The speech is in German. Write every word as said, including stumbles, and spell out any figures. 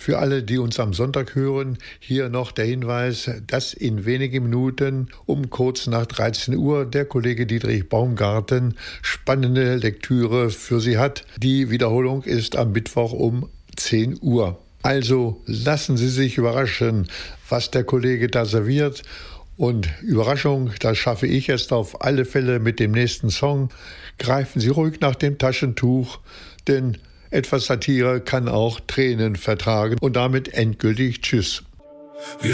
Für alle, die uns am Sonntag hören, hier noch der Hinweis, dass in wenigen Minuten um kurz nach dreizehn Uhr der Kollege Dietrich Baumgarten spannende Lektüre für Sie hat. Die Wiederholung ist am Mittwoch um zehn Uhr. Also lassen Sie sich überraschen, was der Kollege da serviert. Und Überraschung, das schaffe ich jetzt auf alle Fälle mit dem nächsten Song. Greifen Sie ruhig nach dem Taschentuch, denn etwas Satire kann auch Tränen vertragen. Und damit endgültig Tschüss. Wir